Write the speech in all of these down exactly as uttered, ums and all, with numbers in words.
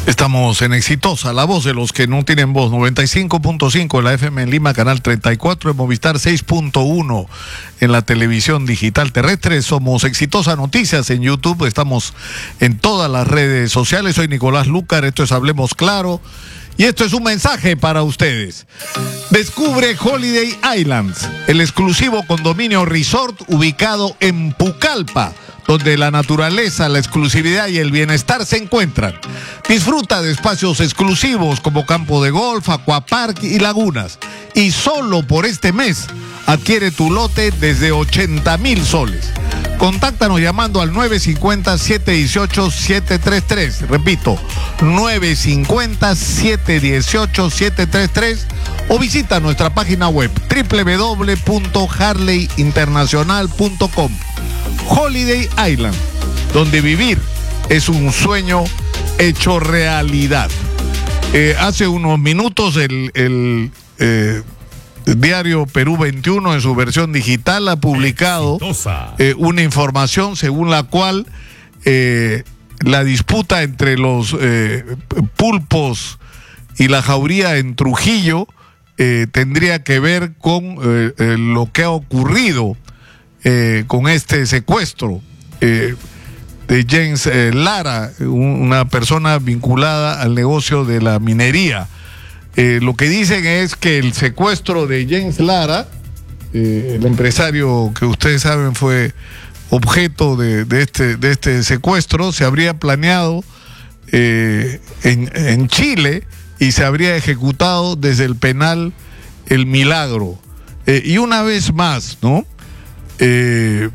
Estamos en Exitosa, la voz de los que no tienen voz, noventa y cinco punto cinco en la F M en Lima, canal treinta y cuatro, en Movistar seis punto uno en la televisión digital terrestre. Somos Exitosa Noticias en YouTube, estamos en todas las redes sociales. Soy Nicolás Lucar, esto es Hablemos Claro y esto es un mensaje para ustedes. Descubre Holiday Islands, el exclusivo condominio resort ubicado en Pucallpa, donde la naturaleza, la exclusividad y el bienestar se encuentran. Disfruta de espacios exclusivos como campo de golf, aquapark y lagunas. Y solo por este mes adquiere tu lote desde ochenta mil soles. Contáctanos llamando al nueve cinco cero, siete uno ocho, siete tres tres. Repito, nueve cinco cero, siete uno ocho, siete tres tres. O visita nuestra página web doble u doble u doble u punto harley internacional punto com. Holiday Island, donde vivir es un sueño hecho realidad. Eh, hace unos minutos el, el eh, diario Perú veintiuno en su versión digital ha publicado eh, una información según la cual eh, la disputa entre los eh, pulpos y la jauría en Trujillo eh, tendría que ver con eh, eh, lo que ha ocurrido Eh, con este secuestro eh, de James eh, Lara, un, una persona vinculada al negocio de la minería. Eh, lo que dicen es que el secuestro de James Lara, eh, el empresario que ustedes saben fue objeto de, de, este, de este secuestro, se habría planeado eh, en, en Chile y se habría ejecutado desde el penal El Milagro. Eh, y una vez más, ¿no? Eh,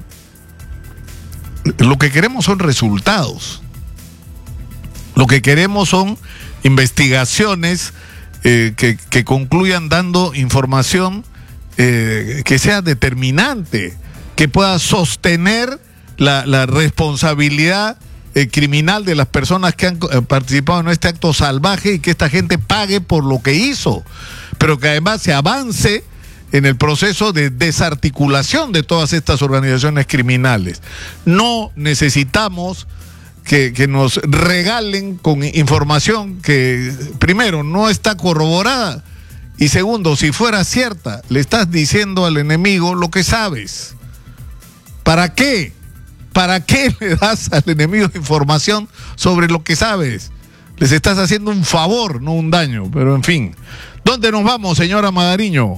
lo que queremos son resultados. Lo que queremos son investigaciones eh, que, que concluyan dando información eh, que sea determinante, que pueda sostener la, la responsabilidad eh, criminal de las personas que han eh, participado en este acto salvaje y que esta gente pague por lo que hizo, pero que además se avance en el proceso de desarticulación de todas estas organizaciones criminales. No necesitamos que, que nos regalen con información que, primero, no está corroborada, y segundo, si fuera cierta, le estás diciendo al enemigo lo que sabes. ¿Para qué? ¿Para qué le das al enemigo información sobre lo que sabes? Les estás haciendo un favor, no un daño, pero en fin. ¿Dónde nos vamos, señora Magariño?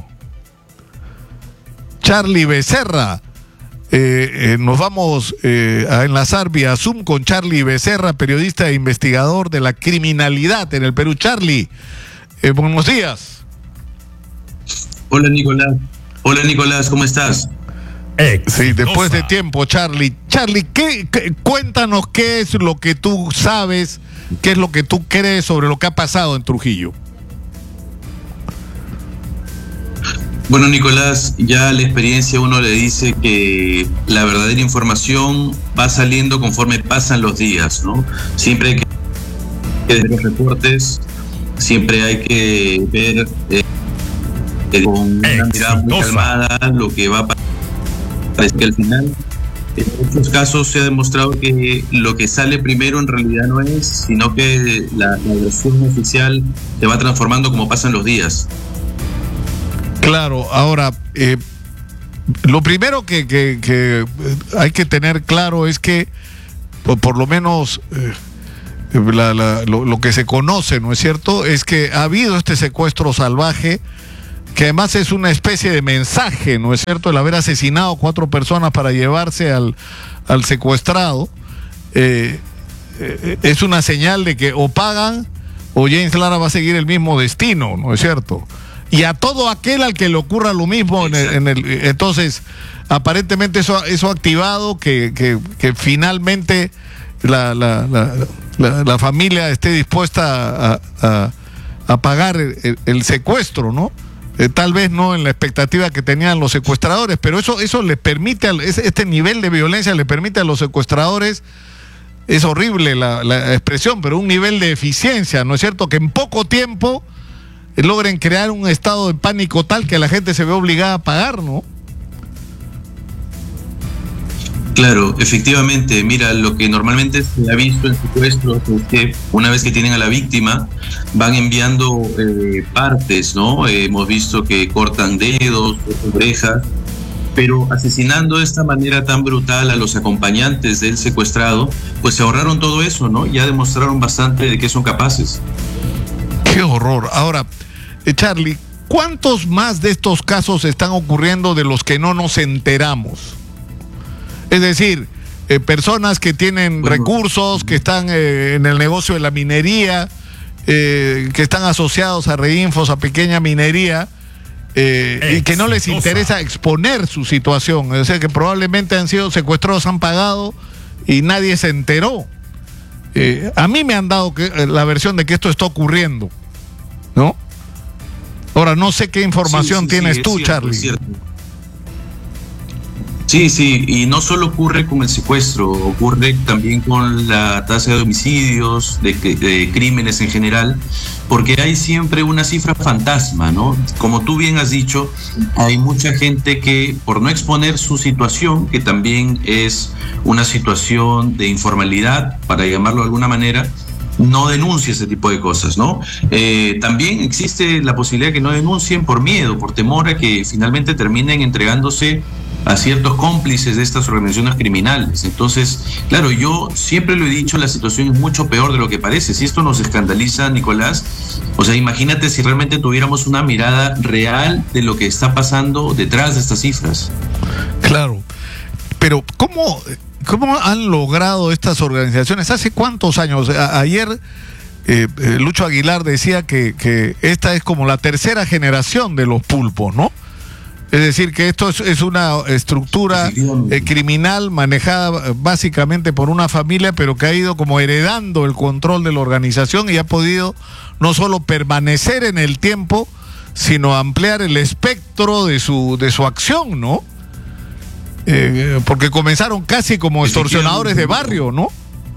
Charlie Becerra, eh, eh, nos vamos eh, a enlazar vía Zoom con Charlie Becerra, periodista e investigador de la criminalidad en el Perú. Charlie, eh, buenos días. Hola Nicolás, hola Nicolás, ¿cómo estás? Sí, después de tiempo, Charlie. Charlie, ¿qué, qué, cuéntanos qué es lo que tú sabes, qué es lo que tú crees sobre lo que ha pasado en Trujillo. Bueno, Nicolás, ya la experiencia uno le dice que la verdadera información va saliendo conforme pasan los días, ¿no? Siempre hay que ver los reportes, siempre hay que ver eh, con una mirada muy calmada lo que va a pasar. Parece que al final, en muchos casos se ha demostrado que lo que sale primero en realidad no es, sino que la, la versión oficial se va transformando como pasan los días. Claro, ahora, eh, lo primero que, que, que hay que tener claro es que, por, por lo menos, eh, la, la, lo, lo que se conoce, ¿no es cierto?, es que ha habido este secuestro salvaje, que además es una especie de mensaje, ¿no es cierto?, el haber asesinado a cuatro personas para llevarse al, al secuestrado, eh, eh, es una señal de que o pagan o James Lara va a seguir el mismo destino, ¿no es cierto?, y a todo aquel al que le ocurra lo mismo en el, en el, entonces aparentemente eso, eso ha activado que, que, que finalmente la, la, la, la, la familia esté dispuesta a, a, a pagar el, el secuestro, ¿no? Eh, tal vez no en la expectativa que tenían los secuestradores, pero eso, eso les permite, este nivel de violencia le permite a los secuestradores, es horrible la, la expresión, pero un nivel de eficiencia, ¿no es cierto?, que en poco tiempo logren crear un estado de pánico tal que la gente se ve obligada a pagar, ¿no? Claro, efectivamente, mira, lo que normalmente se ha visto en secuestros es que una vez que tienen a la víctima, van enviando eh, partes, ¿no? Eh, hemos visto que cortan dedos, orejas, pero asesinando de esta manera tan brutal a los acompañantes del secuestrado, pues se ahorraron todo eso, ¿no? Ya demostraron bastante de que son capaces. ¡Qué horror! Ahora, eh, Charlie, ¿cuántos más de estos casos están ocurriendo de los que no nos enteramos? Es decir, eh, personas que tienen bueno, recursos, que están eh, en el negocio de la minería, eh, que están asociados a Reinfos, a pequeña minería, eh, y que no les interesa exponer su situación. O sea, que probablemente han sido secuestrados, han pagado y nadie se enteró. Eh, a mí me han dado que, eh, la versión de que esto está ocurriendo, ¿no? Ahora, no sé qué información sí, sí, tienes sí, tú, cierto, Charlie. Sí, sí, y no solo ocurre con el secuestro, ocurre también con la tasa de homicidios, de, de crímenes en general, porque hay siempre una cifra fantasma, ¿no? Como tú bien has dicho, hay mucha gente que por no exponer su situación, que también es una situación de informalidad, para llamarlo de alguna manera, no denuncia ese tipo de cosas, ¿no? Eh, también existe la posibilidad que no denuncien por miedo, por temor a que finalmente terminen entregándose a ciertos cómplices de estas organizaciones criminales. Entonces, claro, yo siempre lo he dicho, la situación es mucho peor de lo que parece. Si esto nos escandaliza, Nicolás, o sea, imagínate si realmente tuviéramos una mirada real de lo que está pasando detrás de estas cifras. Claro, pero ¿cómo, cómo han logrado estas organizaciones? ¿Hace cuántos años? A- ayer eh, eh, Lucho Aguilar decía que, que esta es como la tercera generación de los pulpos, ¿no? Es decir, que esto es, es una estructura eh, criminal manejada básicamente por una familia, pero que ha ido como heredando el control de la organización y ha podido no solo permanecer en el tiempo, sino ampliar el espectro de su, de su acción, ¿no? Eh, porque comenzaron casi como extorsionadores de barrio, ¿no?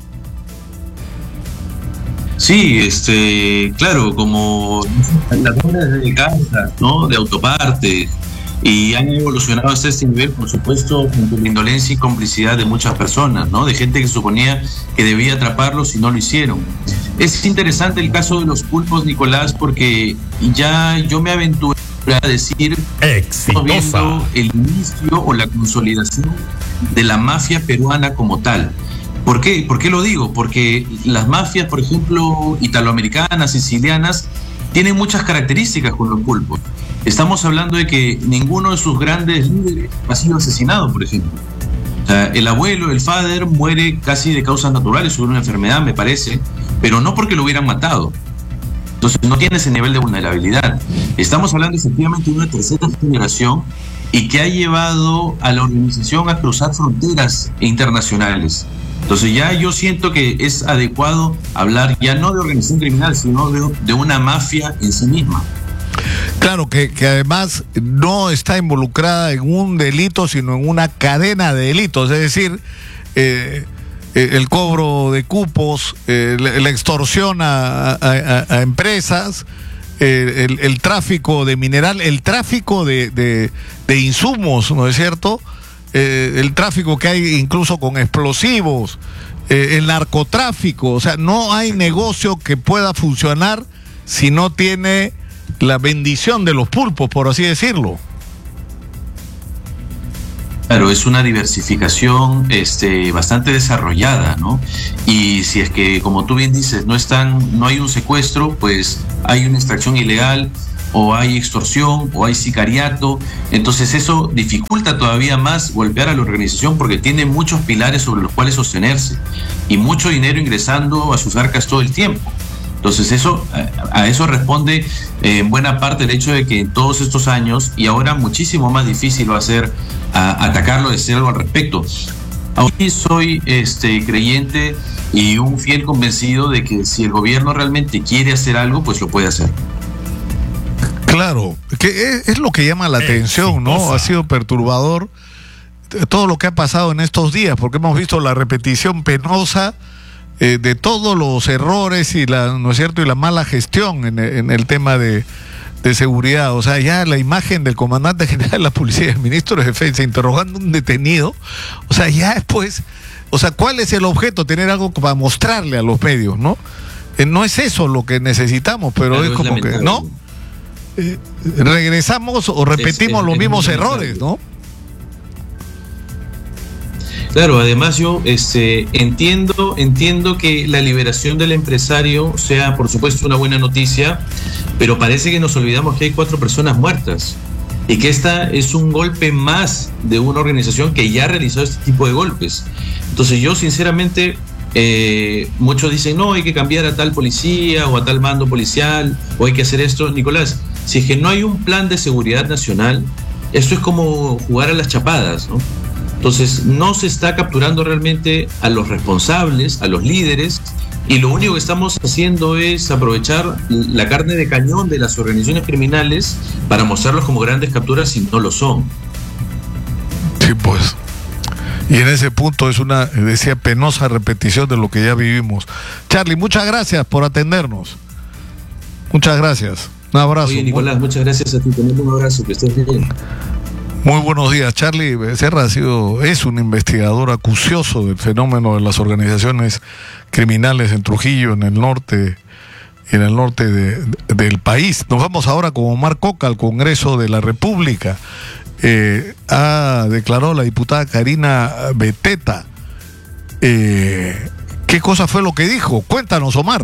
Sí, este, claro, como las obras de casa, ¿no? De autopartes. Y han evolucionado hasta este nivel, por supuesto, con la indolencia y complicidad de muchas personas, ¿no? De gente que suponía que debía atraparlos y no lo hicieron. Es interesante el caso de los pulpos, Nicolás, porque ya yo me aventuré a decir, estamos viendo el inicio o la consolidación de la mafia peruana como tal. ¿Por qué? ¿Por qué lo digo? Porque las mafias, por ejemplo, italoamericanas, sicilianas, tienen muchas características con los pulpos. Estamos hablando de que ninguno de sus grandes líderes ha sido asesinado, por ejemplo. O sea, el abuelo, el father, muere casi de causas naturales, sobre una enfermedad, me parece, pero no porque lo hubieran matado. Entonces no tiene ese nivel de vulnerabilidad. Estamos hablando efectivamente de una tercera generación y que ha llevado a la organización a cruzar fronteras internacionales. Entonces ya yo siento que es adecuado hablar ya no de organización criminal, sino de, de una mafia en sí misma. Claro, que, que además no está involucrada en un delito, sino en una cadena de delitos, es decir, eh, eh, el cobro de cupos, eh, la, la extorsión a, a, a empresas, eh, el, el tráfico de mineral, el tráfico de, de, de insumos, ¿no es cierto? Eh, el tráfico que hay incluso con explosivos, eh, el narcotráfico, o sea, no hay negocio que pueda funcionar si no tiene la bendición de los pulpos, por así decirlo. Claro, es una diversificación este, bastante desarrollada, ¿no? Y si es que, como tú bien dices, no están, no hay un secuestro, pues hay una extracción ilegal, o hay extorsión, o hay sicariato. Entonces eso dificulta todavía más golpear a la organización porque tiene muchos pilares sobre los cuales sostenerse y mucho dinero ingresando a sus arcas todo el tiempo. Entonces eso, a eso responde eh, en buena parte el hecho de que en todos estos años, y ahora muchísimo más difícil va a ser a, atacarlo, decir algo al respecto. Aún soy este, creyente y un fiel convencido de que si el gobierno realmente quiere hacer algo, pues lo puede hacer. Claro, que es, es lo que llama la atención, ¿no? Ha sido perturbador todo lo que ha pasado en estos días, porque hemos visto la repetición penosa Eh, de todos los errores y la, ¿no es cierto?, y la mala gestión en, en el tema de, de seguridad. O sea, ya la imagen del comandante general de la policía, del ministro de defensa, interrogando a un detenido, o sea, ya después, o sea, ¿cuál es el objeto? Tener algo para mostrarle a los medios, ¿no? Eh, no es eso lo que necesitamos, pero claro, es como es que, ¿no? Eh, regresamos o repetimos es, es, los es mismos errores, ¿no? Claro, además yo este, entiendo, entiendo que la liberación del empresario sea, por supuesto, una buena noticia, pero parece que nos olvidamos que hay cuatro personas muertas y que esta es un golpe más de una organización que ya ha realizado este tipo de golpes. Entonces yo, sinceramente, eh, muchos dicen, no, hay que cambiar a tal policía o a tal mando policial o hay que hacer esto. Nicolás, si es que no hay un plan de seguridad nacional, esto es como jugar a las chapadas, ¿no? Entonces, no se está capturando realmente a los responsables, a los líderes, y lo único que estamos haciendo es aprovechar la carne de cañón de las organizaciones criminales para mostrarlos como grandes capturas si no lo son. Sí, pues. Y en ese punto es una, decía, penosa repetición de lo que ya vivimos. Charlie, muchas gracias por atendernos. Muchas gracias. Un abrazo. Oye, Nicolás, muchas gracias a ti. Te mando un abrazo, que estés bien. Muy buenos días. Charlie Becerra ha sido, es un investigador acucioso del fenómeno de las organizaciones criminales en Trujillo, en el norte, en el norte de, de, del país. Nos vamos ahora con Omar Coca al Congreso de la República. Eh, ha declarado la diputada Karina Beteta. Eh, ¿Qué cosa fue lo que dijo? Cuéntanos, Omar.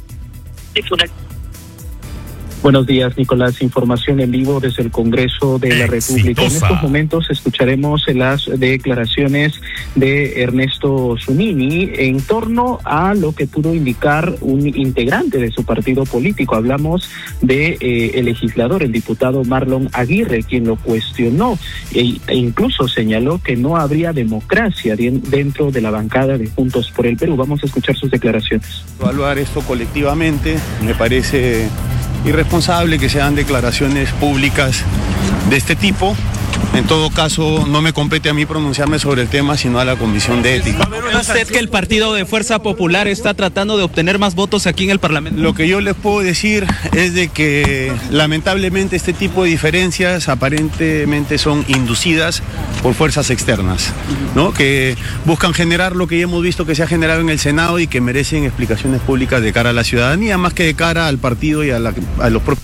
Buenos días, Nicolás. Información en vivo desde el Congreso de la República. En estos momentos escucharemos las declaraciones de Ernesto Zunini en torno a lo que pudo indicar un integrante de su partido político. Hablamos de eh, el legislador, el diputado Marlon Aguirre, quien lo cuestionó e, e incluso señaló que no habría democracia dentro de la bancada de Juntos por el Perú. Vamos a escuchar sus declaraciones. Evaluar esto colectivamente, me parece irresponsable que se hagan declaraciones públicas de este tipo. En todo caso, no me compete a mí pronunciarme sobre el tema, sino a la Comisión de Ética. ¿Ve usted que el Partido de Fuerza Popular está tratando de obtener más votos aquí en el Parlamento? Lo que yo les puedo decir es de que lamentablemente este tipo de diferencias aparentemente son inducidas por fuerzas externas, ¿no? Que buscan generar lo que ya hemos visto que se ha generado en el Senado y que merecen explicaciones públicas de cara a la ciudadanía, más que de cara al partido y a, la, a los propios.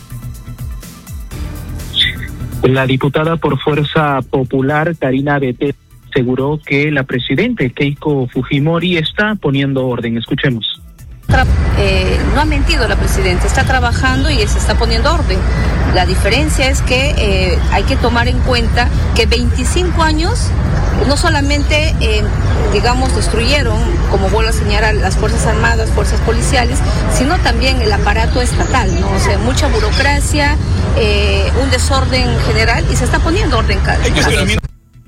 La diputada por Fuerza Popular, Karina Beteta, aseguró que la presidenta Keiko Fujimori está poniendo orden. Escuchemos. Eh, no ha mentido la presidenta, está trabajando y se está poniendo orden. La diferencia es que eh, hay que tomar en cuenta que veinticinco años no solamente, eh, digamos, destruyeron, como vuelvo a señalar, las Fuerzas Armadas, Fuerzas Policiales, sino también el aparato estatal, ¿no? O sea, mucha burocracia, eh, un desorden general y se está poniendo orden cada vez.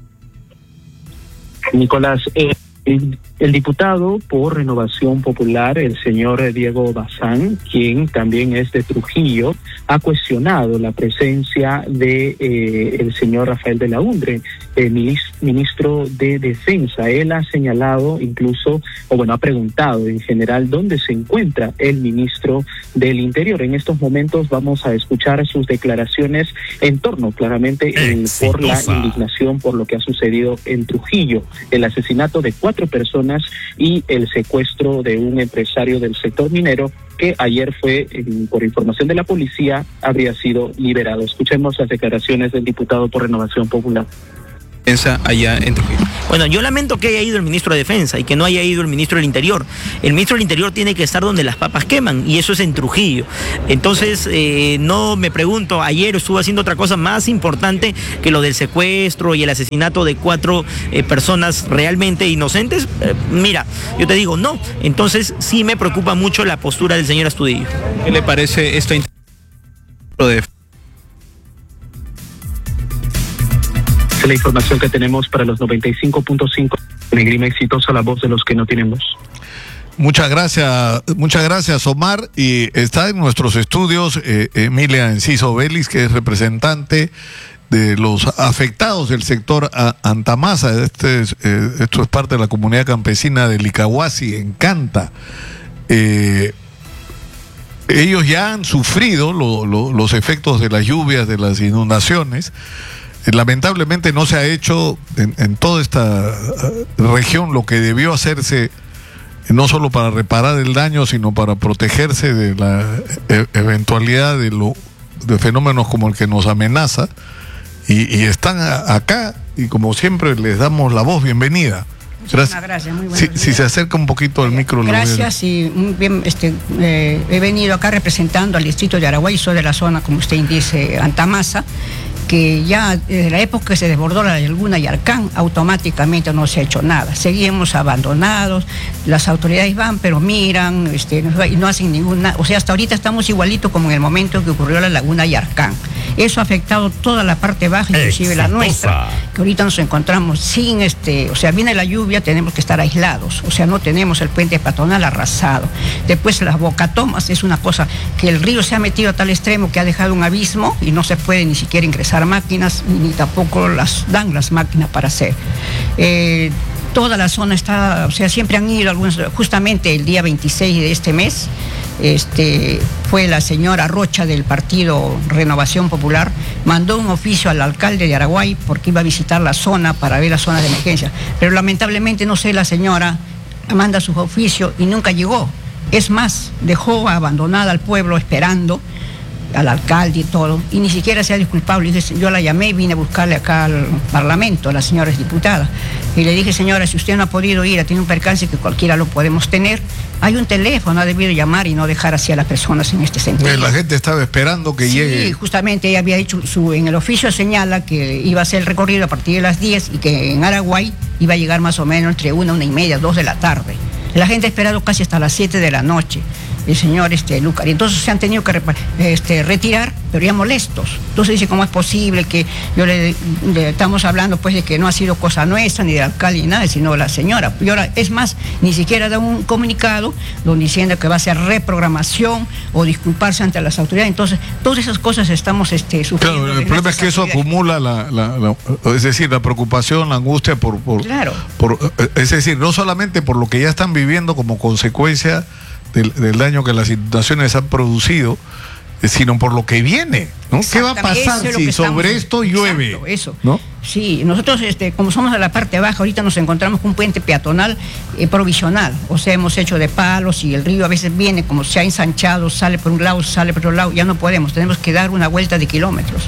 Nicolás, eh, el, el diputado por Renovación Popular, el señor Diego Bazán, quien también es de Trujillo, ha cuestionado la presencia de eh, el señor Rafael de la Undre, el ministro de Defensa. Él ha señalado incluso, o bueno, ha preguntado en general dónde se encuentra el ministro del Interior. En estos momentos vamos a escuchar sus declaraciones en torno claramente en, por la indignación por lo que ha sucedido en Trujillo, el asesinato de cuatro personas y el secuestro de un empresario del sector minero que ayer fue, por información de la policía, habría sido liberado. Escuchemos las declaraciones del diputado por Renovación Popular. Allá en Trujillo. Bueno, yo lamento que haya ido el ministro de Defensa y que no haya ido el ministro del Interior. El ministro del Interior tiene que estar donde las papas queman y eso es en Trujillo. Entonces, eh, no me pregunto, ayer estuvo haciendo otra cosa más importante que lo del secuestro y el asesinato de cuatro eh, personas realmente inocentes. Eh, mira, yo te digo, no. Entonces, sí me preocupa mucho la postura del señor Astudillo. ¿Qué le parece esto de la información que tenemos para los noventa y cinco punto cinco Negrima Exitosa, la voz de los que no tienen voz? Muchas gracias, muchas gracias, Omar. Y está en nuestros estudios eh, Emilia Enciso Vélez, que es representante de los afectados del sector Antamasa. Este es, eh, esto es parte de la comunidad campesina de Licahuasi, en Canta. Eh, ellos ya han sufrido lo, lo, los efectos de las lluvias, de las inundaciones. Lamentablemente no se ha hecho en, en toda esta región lo que debió hacerse, no solo para reparar el daño, sino para protegerse de la e eventualidad de, lo, de fenómenos como el que nos amenaza. Y, y están a, acá, y como siempre les damos la voz, bienvenida. Gracias. gracias muy si, si se acerca un poquito al micro. Gracias, y muy bien, este, eh, he venido acá representando al distrito de Araguay, soy de la zona, como usted dice, Antamasa, que ya desde la época que se desbordó la laguna Yarcán, automáticamente no se ha hecho nada. Seguimos abandonados, las autoridades van, pero miran, este, y no hacen ninguna, o sea, hasta ahorita estamos igualitos como en el momento que ocurrió la laguna Yarcán. Eso ha afectado toda la parte baja, inclusive Exitosa. la nuestra, que ahorita nos encontramos sin, este, o sea, viene la lluvia, tenemos que estar aislados, o sea, no tenemos el puente peatonal arrasado. Después las bocatomas es una cosa que el río se ha metido a tal extremo que ha dejado un abismo y no se puede ni siquiera ingresar máquinas, ni tampoco las dan las máquinas para hacer. Eh, toda la zona está, o sea, siempre han ido algunos, justamente el día veintiséis de este mes, este, fue la señora Rocha del partido Renovación Popular, mandó un oficio al alcalde de Araguay porque iba a visitar la zona para ver las zonas de emergencia, pero lamentablemente, no sé, la señora manda su oficio y nunca llegó. Es más, dejó abandonada al pueblo esperando al alcalde y todo, y ni siquiera se ha disculpado. Le dije, yo la llamé y vine a buscarle acá al Parlamento, a la señora es diputada, y le dije, señora, si usted no ha podido ir, ha tenido un percance que cualquiera lo podemos tener, hay un teléfono, ha debido llamar y no dejar así a las personas en este sentido. La gente estaba esperando que sí, llegue. Sí, justamente ella había hecho, su, en el oficio señala que iba a hacer el recorrido a partir de las diez y que en Araguay iba a llegar más o menos entre una, una y media, dos de la tarde. La gente ha esperado casi hasta las siete de la noche. El señor este, Lucar, y entonces se han tenido que este, retirar, pero ya molestos. Entonces dice, ¿cómo es posible que yo le, le estamos hablando pues de que no ha sido cosa nuestra, ni del alcalde, ni nada, sino la señora? Y ahora, es más, ni siquiera da un comunicado donde diciendo que va a hacer reprogramación o disculparse ante las autoridades. Entonces, todas esas cosas estamos este, sufriendo. Claro, el problema es que eso acumula, la, la, la, es decir, la preocupación, la angustia por, por, claro. por, es decir, no solamente por lo que ya están viviendo como consecuencia Del, del daño que las inundaciones han producido, sino por lo que viene, ¿no? ¿Qué va a pasar si sobre esto llueve? Exacto, eso. ¿No? Sí, nosotros, este, como somos de la parte baja, ahorita nos encontramos con un puente peatonal eh, provisional, o sea, hemos hecho de palos y el río a veces viene, como se ha ensanchado, sale por un lado, sale por otro lado, ya no podemos, tenemos que dar una vuelta de kilómetros.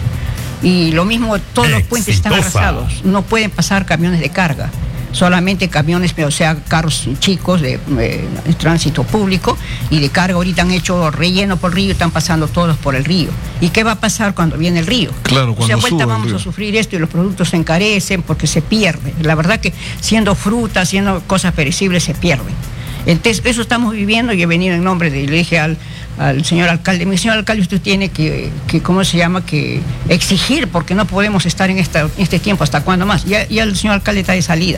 Y lo mismo, todos los puentes están arrasados, no pueden pasar camiones de carga. Solamente camiones, o sea, carros chicos de eh, tránsito público y de carga. Ahorita han hecho relleno por el río y están pasando todos por el río. ¿Y qué va a pasar cuando viene el río? Claro, cuando o sea, vuelta suba vamos a sufrir esto y los productos se encarecen porque se pierde. La verdad que siendo fruta, siendo cosas perecibles, se pierden. Entonces, eso estamos viviendo y he venido en nombre de, le dije al, al señor alcalde, mi señor alcalde, usted tiene que, que, ¿cómo se llama?, que exigir, porque no podemos estar en, esta, en este tiempo, ¿hasta cuándo más? Ya, ya el señor alcalde está de salida.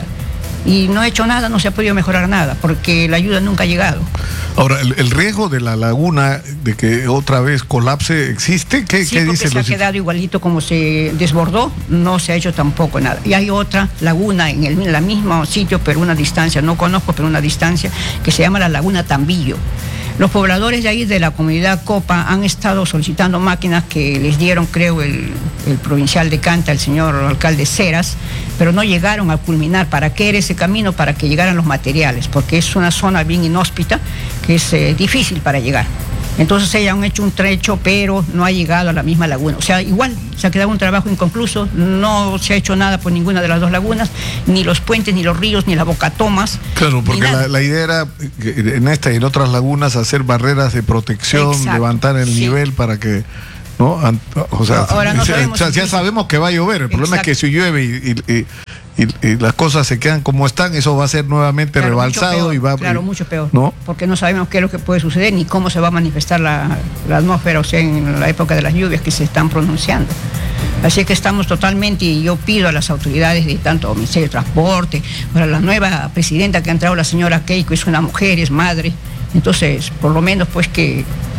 Y no ha hecho nada, no se ha podido mejorar nada, porque la ayuda nunca ha llegado. Ahora, el, el riesgo de la laguna, de que otra vez colapse, ¿existe? ¿Qué, sí, ¿qué porque dice? se ha quedado igualito como se desbordó, no se ha hecho tampoco nada. Y hay otra laguna en el, en el mismo sitio, pero una distancia, no conozco, pero una distancia, que se llama la Laguna Tambillo. Los pobladores de ahí, de la comunidad Copa, han estado solicitando máquinas que les dieron, creo, el, el provincial de Canta, el señor alcalde Ceras, pero no llegaron a culminar. ¿Para qué era ese camino? Para que llegaran los materiales, porque es una zona bien inhóspita, que es eh, difícil para llegar. Entonces ellos han hecho un trecho, pero no ha llegado a la misma laguna. O sea, igual se ha quedado un trabajo inconcluso, no se ha hecho nada por ninguna de las dos lagunas, ni los puentes, ni los ríos, ni las bocatomas. Claro, porque la, la idea era, en esta y en otras lagunas, hacer barreras de protección, exacto, levantar el sí. nivel para que... ¿no? O sea, ahora no sabemos, o sea, ya sabemos que va a llover, el problema exacto. es que si llueve y, y, y, y las cosas se quedan como están, eso va a ser nuevamente claro, rebalsado peor, y va claro, y, mucho peor, ¿no? Porque no sabemos qué es lo que puede suceder ni cómo se va a manifestar la, la atmósfera, o sea, en la época de las lluvias que se están pronunciando. Así que estamos totalmente, y yo pido a las autoridades de tanto Ministerio de Transporte, para la nueva presidenta que ha entrado, la señora Keiko, es una mujer, es madre, entonces por lo menos pues que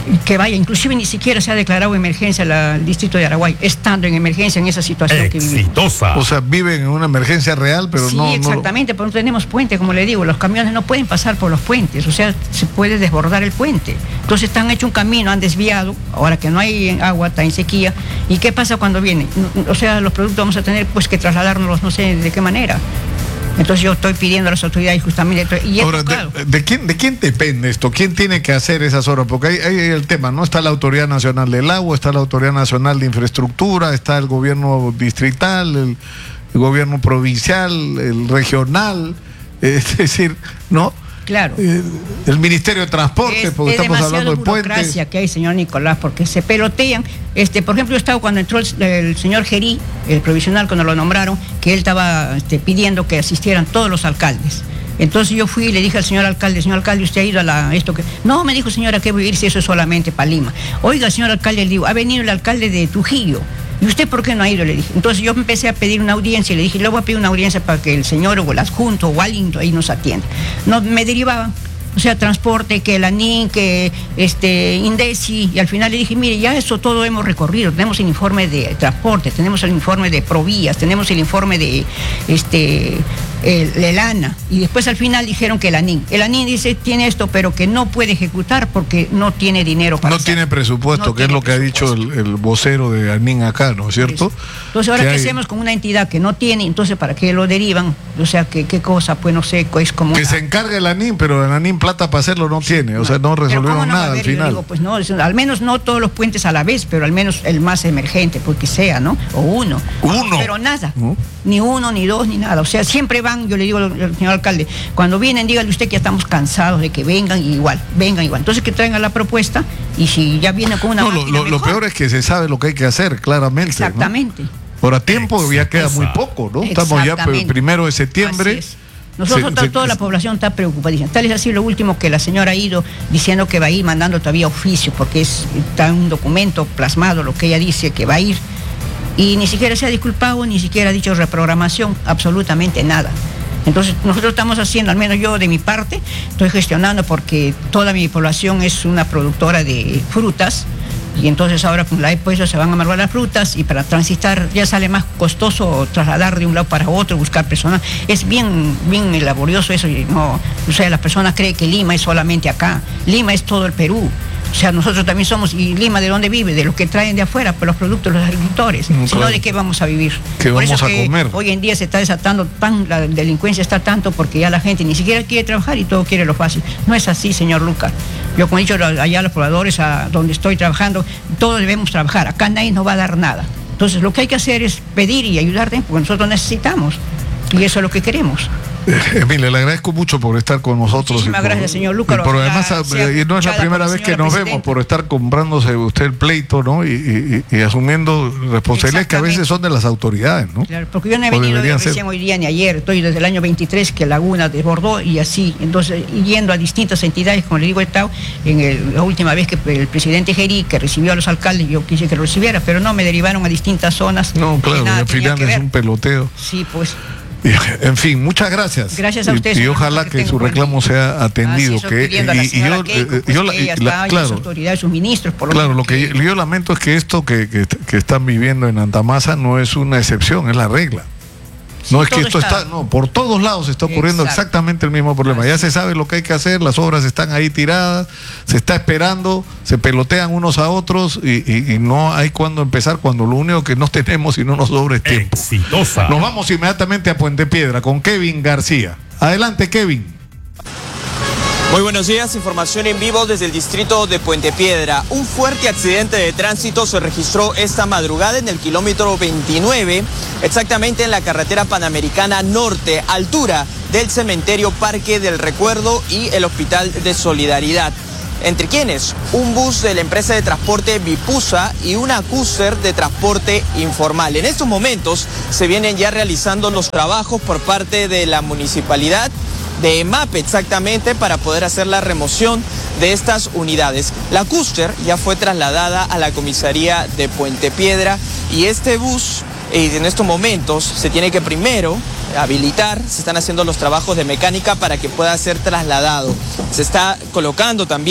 que vaya, inclusive ni siquiera se ha declarado emergencia la, el distrito de Araguay, estando en emergencia en esa situación Exitosa. que viven. O sea, viven en una emergencia real, pero sí, no... Sí, exactamente, no... porque no tenemos puente, como le digo, los camiones no pueden pasar por los puentes, o sea, se puede desbordar el puente. Entonces están hecho un camino, han desviado, ahora que no hay agua, está en sequía, ¿y qué pasa cuando viene? O sea, los productos vamos a tener pues que trasladarnos, no sé de qué manera. Entonces yo estoy pidiendo a las autoridades justamente... Y Ahora, de, de, quién, ¿de quién depende esto? ¿Quién tiene que hacer esas obras? Porque hay, hay el tema, ¿no? Está la Autoridad Nacional del Agua, está la Autoridad Nacional de Infraestructura, está el gobierno distrital, el, el gobierno provincial, el regional, es decir, ¿no? Claro. Eh, el Ministerio de Transporte, es, porque es estamos hablando de puentes. Es demasiada burocracia que hay, señor Nicolás, porque se pelotean. Este, por ejemplo, yo estaba cuando entró el, el señor Gerí, el provisional, cuando lo nombraron, que él estaba este, pidiendo que asistieran todos los alcaldes. Entonces yo fui y le dije al señor alcalde, señor alcalde, ¿usted ha ido a la, esto que...? No, me dijo, señora, ¿qué voy a ir si eso es solamente para Lima? Oiga, señor alcalde, le digo, ha venido el alcalde de Trujillo. ¿Y usted por qué no ha ido? Le dije. Entonces yo empecé a pedir una audiencia y le dije, le voy a pedir una audiencia para que el señor o el adjunto o alguien ahí nos atienda. No, me derivaban. O sea, transporte, que el ANIN, que este, INDECI, y al final le dije, mire, ya eso todo hemos recorrido, tenemos el informe de transporte, tenemos el informe de Provías, tenemos el informe de este, el, el ANA, y después al final dijeron que el ANIN. El ANIN dice, tiene esto, pero que no puede ejecutar porque no tiene dinero para No hacer. tiene presupuesto, no que es lo que ha dicho el, el vocero de ANIN acá, ¿no es cierto? Entonces, ahora, ¿qué hay... hacemos con una entidad que no tiene? Entonces, ¿para qué lo derivan? O sea, ¿qué, qué cosa? Pues no sé, es como... Que una... se encargue el ANIN, pero el ANIN plata para hacerlo no tiene, o sea, no resolvieron no nada al final. Digo, pues no, al menos no todos los puentes a la vez, pero al menos el más emergente, porque sea, ¿no? O uno. Uno. Pero nada, ¿no? Ni uno, ni dos, ni nada. O sea, siempre van, yo le digo al señor alcalde, cuando vienen, dígale usted que ya estamos cansados de que vengan y igual, vengan igual. Entonces que traigan la propuesta y si ya vienen con una no, lo, lo, lo peor es que se sabe lo que hay que hacer, claramente. Exactamente. ¿no? Por a tiempo ya queda muy poco, ¿no? Estamos ya primero de septiembre. Nosotros, se, toda se, la población está preocupadísima. Tal es así lo último que la señora ha ido diciendo que va a ir mandando todavía oficio, porque es, está en un documento plasmado lo que ella dice que va a ir. Y ni siquiera se ha disculpado, ni siquiera ha dicho reprogramación, absolutamente nada. Entonces nosotros estamos haciendo, al menos yo de mi parte, estoy gestionando porque toda mi población es una productora de frutas. Y entonces ahora con la EPO se van a amargar las frutas y para transitar ya sale más costoso trasladar de un lado para otro, buscar personas. Es bien, bien laborioso eso. Y no, o sea, las personas creen que Lima es solamente acá. Lima es todo el Perú. O sea, nosotros también somos, y Lima, ¿de dónde vive? De lo que traen de afuera, pues los productos de los agricultores. No, claro. Si no, ¿de qué vamos a vivir? ¿Qué Por vamos eso a que comer? Hoy en día se está desatando tan, la delincuencia está tanto porque ya la gente ni siquiera quiere trabajar y todo quiere lo fácil. No es así, señor Luca. Yo, como he dicho allá a los pobladores, a donde estoy trabajando, todos debemos trabajar. Acá nadie nos va a dar nada. Entonces, lo que hay que hacer es pedir y ayudarte, porque nosotros necesitamos. Y eso es lo que queremos. Emilia, le agradezco mucho por estar con nosotros. Muchísimas gracias, señor Lucas. Y por además, y no es la primera vez que nos vemos por estar comprándose usted el pleito, ¿no? Y, y, y asumiendo responsabilidades que a veces son de las autoridades, ¿no? Claro, porque yo no he venido recién hoy día ni ayer, estoy desde el año veintitrés que Laguna desbordó y así, entonces yendo a distintas entidades, como le digo, he estado en el, la última vez que el presidente Gerí, que recibió a los alcaldes, yo quise que lo recibiera, pero no, me derivaron a distintas zonas. No, claro, al final es un peloteo. Sí, pues. En fin, muchas gracias. Gracias a ustedes. Y, y ojalá que, que su reclamo sea atendido. Ah, sí, que, y, y yo, Keiko, pues, yo, que y, la, claro, sus autoridades, sus ministros, por lo claro, lo que, que yo lamento es que esto que, que, que están viviendo en Antamasa no es una excepción, es la regla. No es que esto está, no, por todos lados está ocurriendo Exacto. exactamente el mismo problema. Ya se sabe lo que hay que hacer, las obras están ahí tiradas, se está esperando, se pelotean unos a otros y, y, y no hay cuándo empezar cuando lo único que no tenemos y no nos sobra es tiempo. Exitosa. Nos vamos inmediatamente a Puente Piedra con Kevin García. Adelante, Kevin. Muy buenos días, información en vivo desde el distrito de Puente Piedra. Un fuerte accidente de tránsito se registró esta madrugada en el kilómetro veintinueve, exactamente en la carretera Panamericana Norte, altura del cementerio Parque del Recuerdo y el Hospital de Solidaridad. ¿Entre quiénes? Un bus de la empresa de transporte Vipusa y una cúster de transporte informal. En estos momentos se vienen ya realizando los trabajos por parte de la municipalidad de EMAPE exactamente para poder hacer la remoción de estas unidades. La cúster ya fue trasladada a la comisaría de Puente Piedra y este bus eh, en estos momentos se tiene que primero habilitar, se están haciendo los trabajos de mecánica para que pueda ser trasladado. Se está colocando también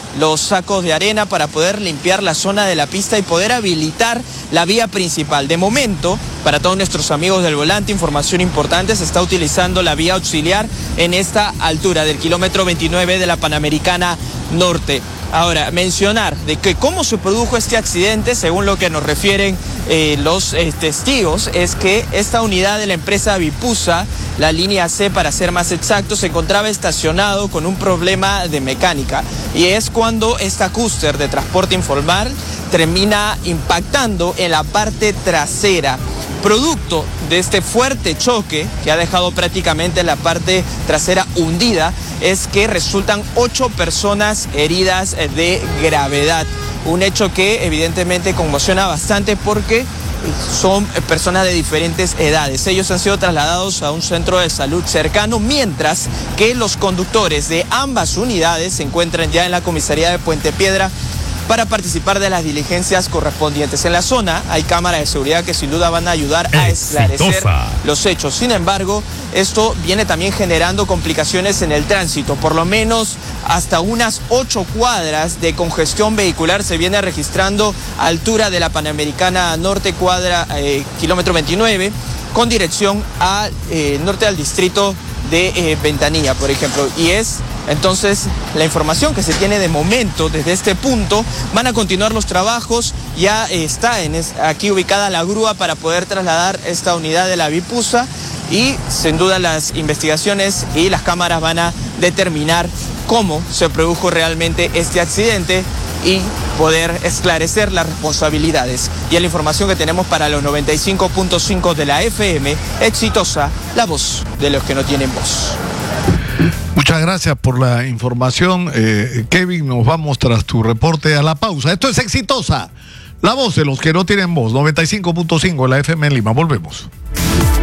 los sacos de arena para poder limpiar la zona de la pista y poder habilitar la vía principal. De momento, para todos nuestros amigos del volante, información importante, se está utilizando la vía auxiliar en esta altura del kilómetro veintinueve de la Panamericana Norte. Ahora, mencionar de que cómo se produjo este accidente, según lo que nos refieren eh, los eh, testigos, es que esta unidad de la empresa Vipusa, la línea C para ser más exacto, se encontraba estacionado con un problema de mecánica. Y es cuando esta cúster de transporte informal termina impactando en la parte trasera. Producto de este fuerte choque que ha dejado prácticamente la parte trasera hundida, es que resultan ocho personas heridas de gravedad. Un hecho que evidentemente conmociona bastante porque son personas de diferentes edades. Ellos han sido trasladados a un centro de salud cercano, mientras que los conductores de ambas unidades se encuentran ya en la comisaría de Puente Piedra para participar de las diligencias correspondientes. En la zona hay cámaras de seguridad que sin duda van a ayudar a esclarecer Exitosa. los hechos. Sin embargo, esto viene también generando complicaciones en el tránsito. Por lo menos hasta unas ocho cuadras de congestión vehicular se viene registrando a altura de la Panamericana Norte, cuadra eh, kilómetro veintinueve, con dirección al eh, norte del distrito de eh, Ventanilla, por ejemplo. Y es entonces la información que se tiene de momento desde este punto. Van a continuar los trabajos, ya eh, está en es, aquí ubicada la grúa para poder trasladar esta unidad de la Vipusa, y sin duda las investigaciones y las cámaras van a determinar cómo se produjo realmente este accidente y poder esclarecer las responsabilidades. Y es la información que tenemos para los noventa y cinco punto cinco de la F M, Exitosa, la voz de los que no tienen voz. Muchas gracias por la información, eh, Kevin. Nos vamos tras tu reporte a la pausa. Esto es Exitosa, la voz de los que no tienen voz. noventa y cinco punto cinco de la F M en Lima. Volvemos.